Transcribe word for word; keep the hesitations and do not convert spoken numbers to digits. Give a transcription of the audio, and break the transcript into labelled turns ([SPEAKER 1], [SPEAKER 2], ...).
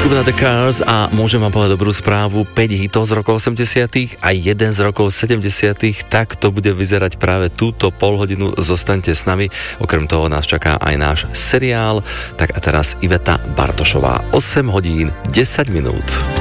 [SPEAKER 1] Skupina The Cars a môžem vám povedať dobrú správu, päť hitov z rokov osemdesiatych a jeden z rokov sedemdesiatych. Tak to bude vyzerať práve túto polhodinu. Zostaňte s nami. Okrem toho nás čaká aj náš seriál. Tak a teraz Iveta Bartošová. osem hodín desať minút.